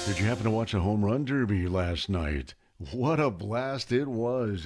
Did you happen to watch a home run derby last night? What a blast it was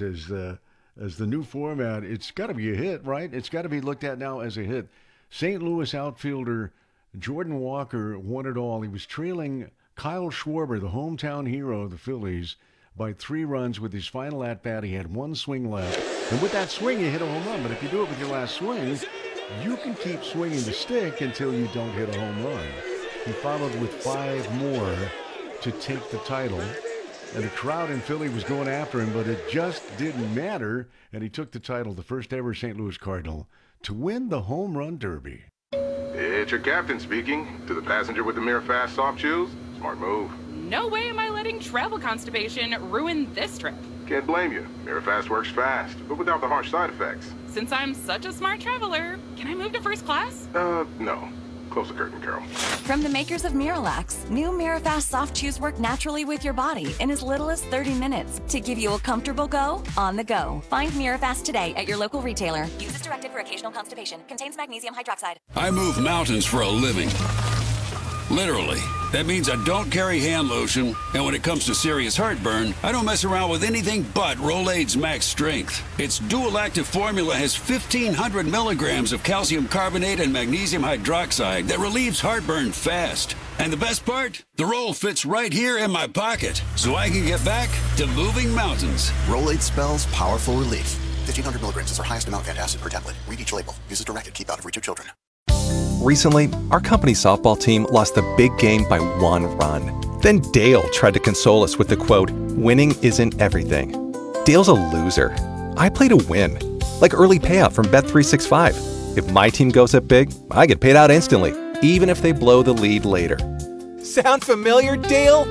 as the new format. It's got to be a hit, right? It's got to be looked at now as a hit. St. Louis outfielder Jordan Walker won it all. He was trailing Kyle Schwarber, the hometown hero of the Phillies, by 3 runs with his final at-bat. He had 1 swing left. And with that swing, you hit a home run. But if you do it with your last swing, you can keep swinging the stick until you don't hit a home run. He followed with 5 more to take the title. And the crowd in Philly was going after him, but it just didn't matter. And he took the title, the first ever St. Louis Cardinal, to win the home run derby. It's your captain speaking. To the passenger with the Mirafast soft chews, smart move. No way am I letting travel constipation ruin this trip. Can't blame you. Mirafast works fast, but without the harsh side effects. Since I'm such a smart traveler, can I move to first class? No. Close the curtain, Carol. From the makers of Miralax, new Mirafast soft chews work naturally with your body in as little as 30 minutes to give you a comfortable go on the go. Find Mirafast today at your local retailer. Use as directed for occasional constipation. Contains magnesium hydroxide. I move mountains for a living. Literally. That means I don't carry hand lotion, and when it comes to serious heartburn, I don't mess around with anything but Rolaids Max Strength. Its dual-active formula has 1,500 milligrams of calcium carbonate and magnesium hydroxide that relieves heartburn fast. And the best part? The roll fits right here in my pocket, so I can get back to moving mountains. Rolaids spells powerful relief. 1,500 milligrams is our highest amount of antacid per tablet. Read each label. Use as directed. Keep out of reach of children. Recently, our company softball team lost the big game by 1 run. Then Dale tried to console us with the quote, "Winning isn't everything." Dale's a loser. I play to win. Like early payout from Bet365. If my team goes up big, I get paid out instantly, even if they blow the lead later. Sound familiar, Dale?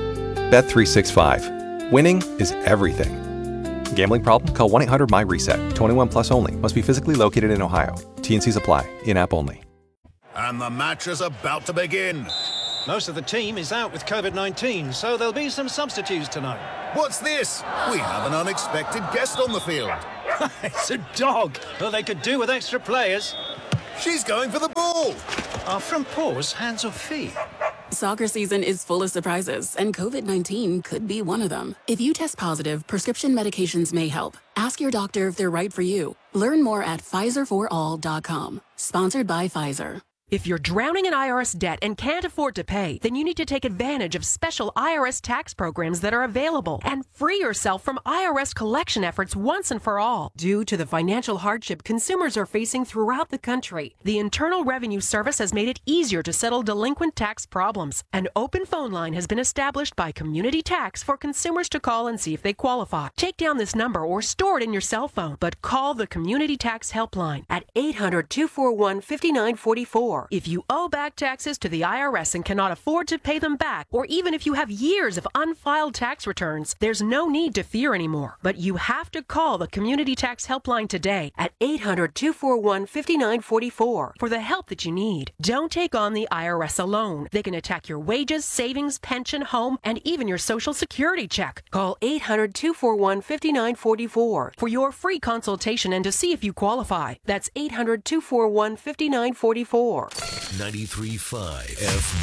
Bet365. Winning is everything. Gambling problem? Call 1-800-MY-RESET. 21 plus only. Must be physically located in Ohio. T&Cs apply. In-app only. And the match is about to begin. Most of the team is out with COVID-19, so there'll be some substitutes tonight. What's this? We have an unexpected guest on the field. It's a dog. Well, they could do with extra players. She's going for the ball. Are front paws hands or feet? Soccer season is full of surprises, and COVID-19 could be one of them. If you test positive, prescription medications may help. Ask your doctor if they're right for you. Learn more at PfizerForAll.com. Sponsored by Pfizer. If you're drowning in IRS debt and can't afford to pay, then you need to take advantage of special IRS tax programs that are available and free yourself from IRS collection efforts once and for all. Due to the financial hardship consumers are facing throughout the country, the Internal Revenue Service has made it easier to settle delinquent tax problems. An open phone line has been established by Community Tax for consumers to call and see if they qualify. Take down this number or store it in your cell phone, but call the Community Tax Helpline at 800-241-5944. If you owe back taxes to the IRS and cannot afford to pay them back, or even if you have years of unfiled tax returns, there's no need to fear anymore. But you have to call the Community Tax Helpline today at 800-241-5944 for the help that you need. Don't take on the IRS alone. They can attack your wages, savings, pension, home, and even your Social Security check. Call 800-241-5944 for your free consultation and to see if you qualify. That's 800-241-5944. 93.5 FM.